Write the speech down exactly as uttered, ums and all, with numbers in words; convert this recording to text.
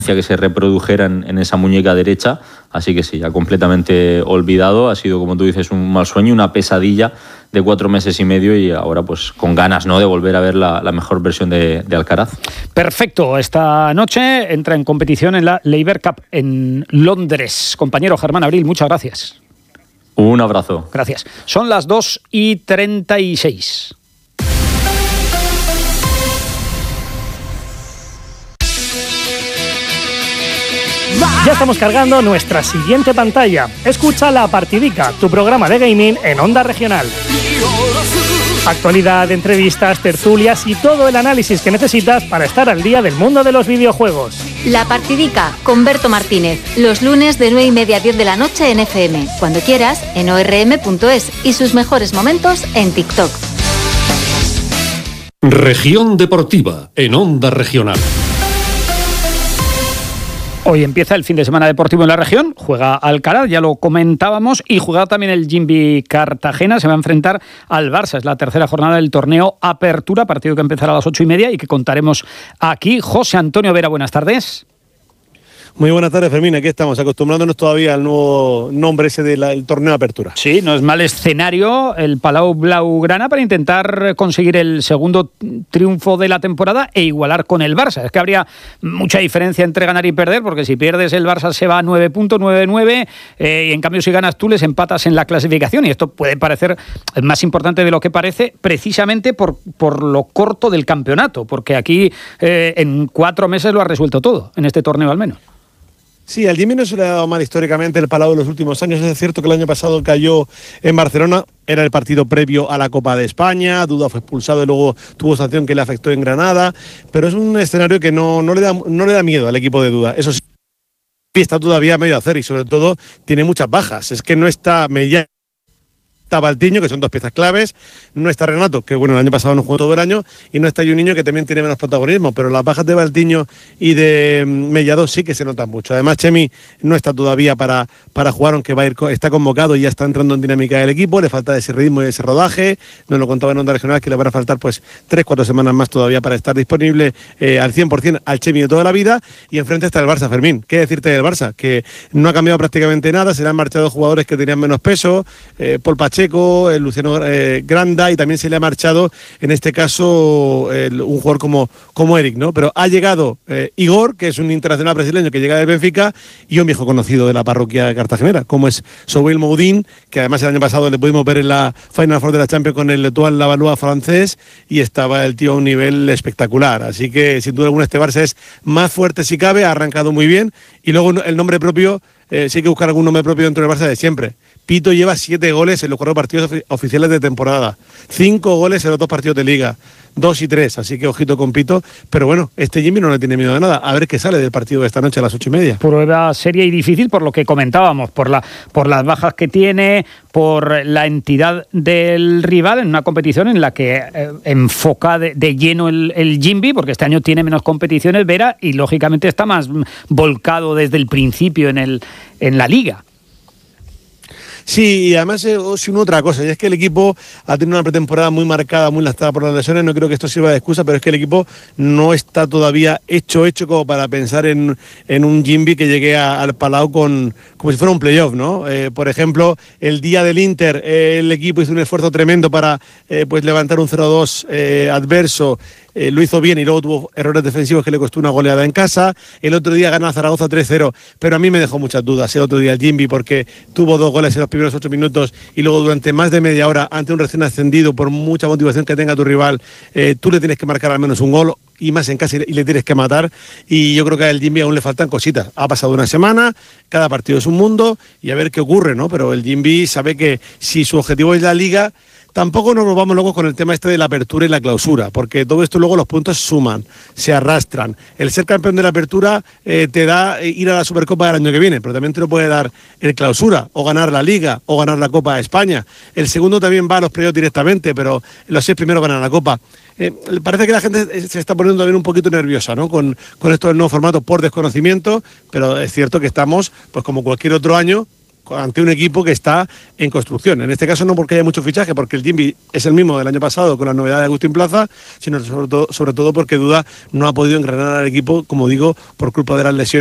que se reprodujera en, en esa muñeca derecha, así que sí, ya completamente olvidado, ha sido, como tú dices, un mal sueño, una pesadilla de cuatro meses y medio y ahora pues con ganas, ¿no?, de volver a ver la, la mejor versión de, de Alcaraz. Perfecto, esta noche entra en competición en la Laver Cup en Londres. Compañero Germán Abril, muchas gracias. Un abrazo. Gracias. Son las dos y treinta y seis. Ya estamos cargando nuestra siguiente pantalla. Escucha La Partidica, tu programa de gaming en Onda Regional. Actualidad, entrevistas, tertulias y todo el análisis que necesitas para estar al día del mundo de los videojuegos. La Partidica con Berto Martínez, los lunes de nueve y media a diez de la noche en F M, cuando quieras en o r m punto es y sus mejores momentos en TikTok. Región Deportiva en Onda Regional. Hoy empieza el fin de semana deportivo en la región, juega Alcaraz, ya lo comentábamos, y juega también el Jimby Cartagena, se va a enfrentar al Barça, es la tercera jornada del torneo Apertura, partido que empezará a las ocho y media y que contaremos aquí. José Antonio Vera, buenas tardes. Muy buenas tardes, Fermín. Aquí estamos, acostumbrándonos todavía al nuevo nombre ese del torneo de Apertura. Sí, no es mal escenario el Palau Blaugrana para intentar conseguir el segundo triunfo de la temporada e igualar con el Barça. Es que habría mucha diferencia entre ganar y perder, porque si pierdes el Barça se va a nueve puntos, nueve nueve, eh, y en cambio si ganas tú les empatas en la clasificación, y esto puede parecer más importante de lo que parece, precisamente por, por lo corto del campeonato, porque aquí eh, en cuatro meses lo ha resuelto todo, en este torneo al menos. Sí, al Jimmy no se le ha dado mal históricamente el Palau de los últimos años. Es cierto que el año pasado cayó en Barcelona, era el partido previo a la Copa de España, Duda fue expulsado y luego tuvo sanción que le afectó en Granada, pero es un escenario que no, no, le, da, no le da miedo al equipo de Duda. Eso sí, está todavía medio a hacer y sobre todo tiene muchas bajas. Es que no está Mellán, está Valtiño, que son dos piezas claves, no está Renato, que bueno, el año pasado no jugó todo el año, y no está Juninho, que también tiene menos protagonismo, pero las bajas de Valtiño y de Mellado sí que se notan mucho. Además, Chemi no está todavía para, para jugar, aunque va a ir, está convocado y ya está entrando en dinámica del equipo, le falta ese ritmo y ese rodaje, nos lo contaba en Onda Regional, que le van a faltar pues tres, cuatro semanas más todavía para estar disponible eh, al cien por ciento al Chemi de toda la vida, y enfrente está el Barça, Fermín. ¿Qué decirte del Barça? Que no ha cambiado prácticamente nada, se le han marchado jugadores que tenían menos peso, eh, Paul Pacheco, el Luciano eh, Granda, y también se le ha marchado en este caso el, un jugador como, como Eric, ¿no? Pero ha llegado eh, Igor, que es un internacional brasileño que llega del Benfica, y un viejo conocido de la parroquia cartagenera, como es Soubeil Moudin, que además el año pasado le pudimos ver en la Final Four de la Champions con el Etoile Lavallois francés, y estaba el tío a un nivel espectacular. Así que sin duda alguna este Barça es más fuerte si cabe, ha arrancado muy bien, y luego el nombre propio, eh, sí hay que buscar algún nombre propio dentro del Barça de siempre. Pito lleva siete goles en los cuatro partidos oficiales de temporada, cinco goles en los dos partidos de liga, dos y tres, así que ojito con Pito, pero bueno, este Jimmy no le tiene miedo de nada, a ver qué sale del partido de esta noche a las ocho y media. Prueba seria y difícil por lo que comentábamos, por, la, por las bajas que tiene, por la entidad del rival en una competición en la que eh, enfoca de, de lleno el, el Jimby, porque este año tiene menos competiciones, Vera, y lógicamente está más volcado desde el principio en, el, en la liga. Sí, y además eh, sin otra cosa, y es que el equipo ha tenido una pretemporada muy marcada, muy lastada por las lesiones. No creo que esto sirva de excusa, pero es que el equipo no está todavía hecho, hecho como para pensar en, en un Jimby que llegue a, al Palau con, como si fuera un playoff, ¿no? Eh, por ejemplo, el día del Inter, eh, el equipo hizo un esfuerzo tremendo para eh, pues levantar un cero dos eh, adverso. Eh, lo hizo bien y luego tuvo errores defensivos que le costó una goleada en casa. El otro día gana Zaragoza tres cero, pero a mí me dejó muchas dudas el otro día el Jimby, porque tuvo dos goles en los primeros ocho minutos y luego durante más de media hora ante un recién ascendido, por mucha motivación que tenga tu rival, eh, tú le tienes que marcar al menos un gol y más en casa y le tienes que matar, y yo creo que al Jimby aún le faltan cositas. Ha pasado una semana, cada partido es un mundo y a ver qué ocurre, ¿no? Pero el Jimby sabe que si su objetivo es la Liga, tampoco nos volvamos locos con el tema este de la apertura y la clausura, porque todo esto luego los puntos suman, se arrastran. El ser campeón de la apertura eh, te da ir a la Supercopa del año que viene, pero también te lo puede dar el clausura, o ganar la Liga, o ganar la Copa de España. El segundo también va a los playoffs directamente, pero los seis primeros ganan la Copa. Eh, parece que la gente se está poniendo también un poquito nerviosa, ¿no? Con, con esto del nuevo formato por desconocimiento, pero es cierto que estamos, pues como cualquier otro año, ante un equipo que está en construcción. En este caso no porque haya mucho fichaje, porque el Jimby es el mismo del año pasado con la novedad de Agustín Plaza, sino sobre todo, sobre todo porque Duda no ha podido engranar al equipo, como digo, por culpa de las lesiones